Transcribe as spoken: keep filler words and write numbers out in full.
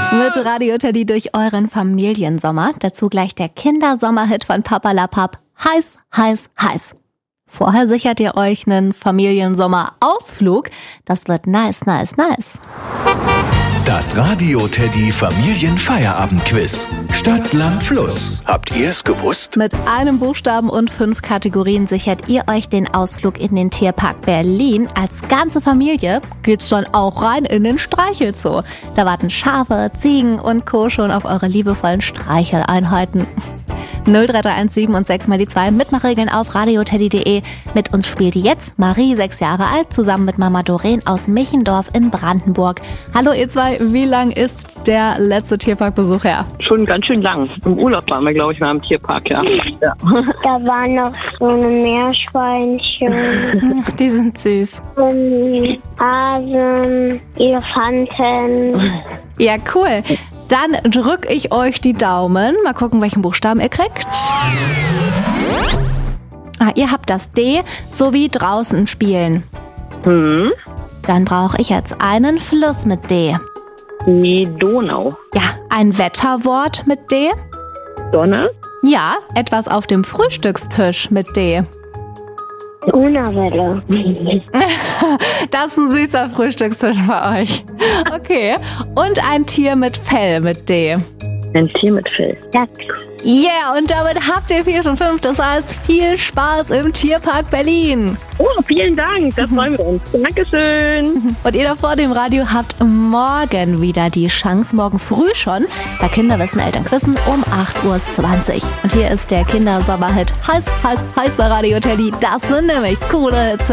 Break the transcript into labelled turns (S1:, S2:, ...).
S1: Mit Radio Teddy durch euren Familiensommer. Dazu gleich der Kindersommerhit von Papa La Papp. Heiß, heiß, heiß. Vorher sichert ihr euch einen Familiensommer-Ausflug. Das wird nice, nice, nice.
S2: Das Radio Teddy Familienfeierabend-Quiz. Stadt, Land, Fluss. Habt ihr es gewusst?
S1: Mit einem Buchstaben und fünf Kategorien sichert ihr euch den Ausflug in den Tierpark Berlin. Als ganze Familie geht's dann auch rein in den Streichelzoo. Da warten Schafe, Ziegen und Co. schon auf eure liebevollen Streicheleinheiten. null drei drei eins sieben und sechs mal die zwei. Mitmachregeln auf radioteddy punkt de. Mit uns spielt jetzt Marie, sechs Jahre alt, zusammen mit Mama Doreen aus Michendorf in Brandenburg. Hallo ihr zwei, wie lang ist der letzte Tierparkbesuch her?
S3: Schon ganz schön lang. Im Urlaub waren wir, glaube ich, mal im Tierpark, ja. ja.
S4: Da waren noch so eine Meerschweinchen.
S1: Ach, die sind süß.
S4: Und Hasen, Elefanten.
S1: Ja, cool. Dann drück ich euch die Daumen. Mal gucken, welchen Buchstaben ihr kriegt. Ah, ihr habt das D, sowie draußen spielen.
S3: Hm.
S1: Dann brauche ich jetzt einen Fluss mit D.
S3: Die Donau.
S1: Ja, ein Wetterwort mit D.
S3: Sonne.
S1: Ja, etwas auf dem Frühstückstisch mit D.
S4: Donauwelle.
S1: Das ist ein süßer Frühstückstisch bei euch. Okay. Und ein Tier mit Fell mit D.
S3: Ein Tier mit Fell.
S4: Dachs.
S1: Yeah, und damit habt ihr vier von fünf. Das heißt, viel Spaß im Tierpark Berlin.
S3: Oh, vielen Dank. Da freuen wir uns. Dankeschön.
S1: Und ihr da vor dem Radio habt morgen wieder die Chance, morgen früh schon, bei Kinderwissen, Elternquissen um acht Uhr zwanzig. Und hier ist der Kindersommerhit Heiß, heiß, heiß bei Radio Teddy. Das sind nämlich coole Hits.